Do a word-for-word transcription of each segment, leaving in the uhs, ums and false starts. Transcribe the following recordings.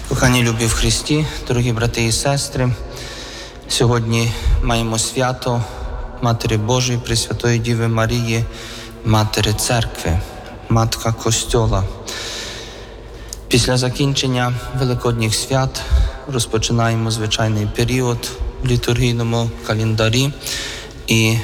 Кохані любі в Христі, дорогі брати і сестри, сьогодні маємо свято Матері Божої Пресвятої Діви Марії, Матері Церкви, Матка Костьола. Після закінчення Великодніх свят розпочинаємо звичайний період в літургійному календарі і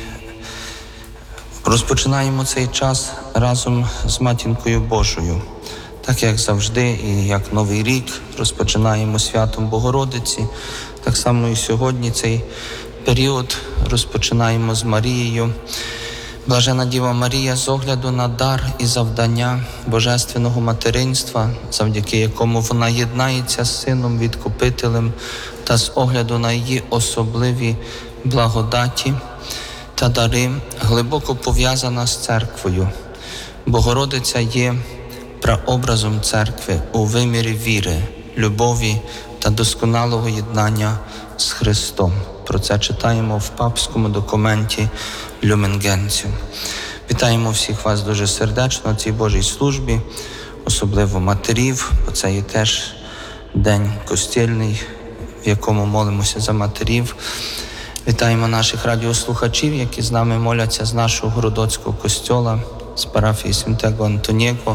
розпочинаємо цей час разом з Матінкою Божою. Так як завжди і як Новий рік розпочинаємо святом Богородиці, так само і сьогодні цей період розпочинаємо з Марією. Блажена Діва Марія з огляду на дар і завдання божественного материнства, завдяки якому вона єднається з Сином Відкупителем, та з огляду на її особливі благодаті та дари, глибоко пов'язана з церквою. Богородиця є прообразом церкви у вимірі віри, любові та досконалого єднання з Христом. Про це читаємо в папському документі Люмен Генціум. Вітаємо всіх вас дуже сердечно на цій Божій службі, особливо матерів, бо це є теж день костільний, в якому молимося за матерів. Вітаємо наших радіослухачів, які з нами моляться з нашого Городоцького костьола, з парафії Святого Антоніго,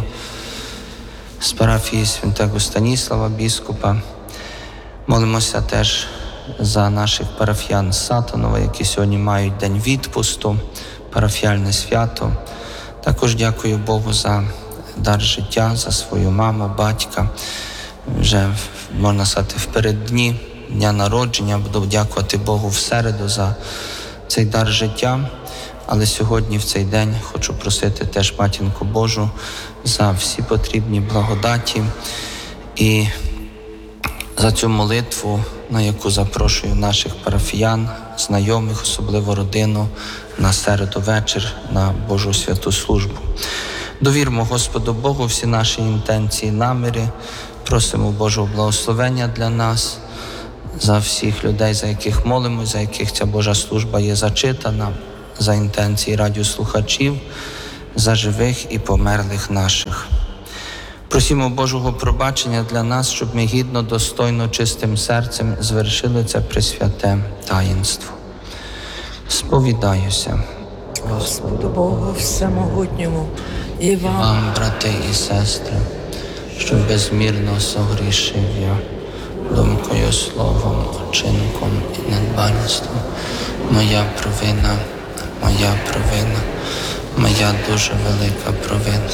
з парафії Святого Станіслава, біскупа. Молимося теж за наших парафіян з Сатанова, які сьогодні мають день відпусту, парафіяльне свято. Також дякую Богу за дар життя, за свою маму, батька. Вже, можна сказати, в переддні дня народження буду дякувати Богу в середу за цей дар життя. Але сьогодні, в цей день, хочу просити теж Матінку Божу за всі потрібні благодаті і за цю молитву, на яку запрошую наших парафіян, знайомих, особливо родину, на середу вечір, на Божу святу службу. Довірмо Господу Богу всі наші інтенції, наміри, просимо Божого благословення для нас, за всіх людей, за яких молимось, за яких ця Божа служба є зачитана, за інтенції радіослухачів, за живих і померлих наших. Просимо Божого пробачення для нас, щоб ми гідно, достойно, чистим серцем звершили це пресвяте таїнство. Сповідаюся Господу Богу Всемогутньому і вам, вам, брати і сестри, що безмірно согрішив я думкою, словом, вчинком і недбальством. Моя провина, моя провина, моя дуже велика провина.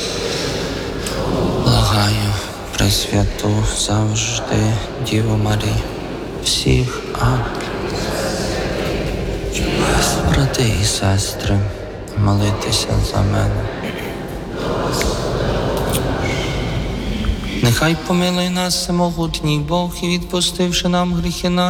Благаю Пресвяту завжди Діву Марію, всіх ангелів, брати і сестри, молитися за мене. Нехай помилує нас всемогутній Бог і, відпустивши нам гріхи наші,